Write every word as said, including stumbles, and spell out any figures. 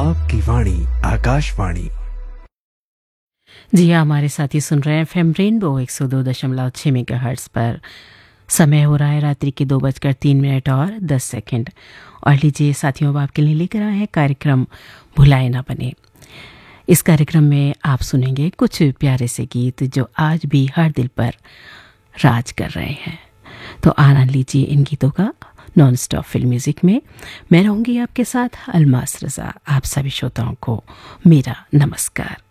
आपकी वाणी आकाशवाणी। जी हाँ, हमारे साथी सुन रहे हैं एफएम रेनबो एक सौ दो दशमलव छः मेगाहर्ट्ज़ पर। समय हो रहा है रात्रि के दो बजकर तीन मिनट और दस सेकंड। और लीजिए साथियों, अब आपके लिए लेकर आए हैं कार्यक्रम भुलाए ना बने। इस कार्यक्रम में आप सुनेंगे कुछ प्यारे से गीत जो आज भी हर दिल पर राज कर रहे हैं। तो आनंद लीजिए इन गीतों का नॉन स्टॉप फिल्म म्यूजिक में। मैं रहूंगी आपके साथ अलमास रजा। आप सभी श्रोताओं को मेरा नमस्कार।